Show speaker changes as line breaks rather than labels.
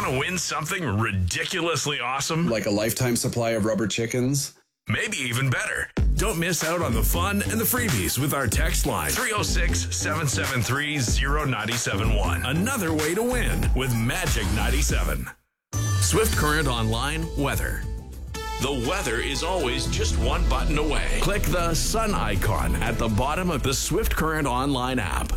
Want to win something ridiculously awesome?
Like a lifetime supply of rubber chickens?
Maybe even better. Don't miss out on the fun and the freebies with our text line 306-773-0971. Another way to win with Magic 97. Swift Current Online weather. The weather is always just one button away. Click the sun icon at the bottom of the Swift Current Online app.